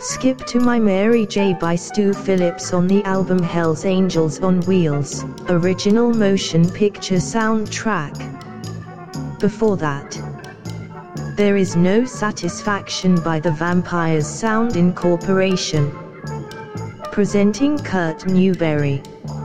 Skip to My Mary J by Stu Phillips on the album Hell's Angels on Wheels, original motion picture soundtrack. Before that, There Is No Satisfaction by the Vampires Sound Incorporation. Presenting Kurt Newberry.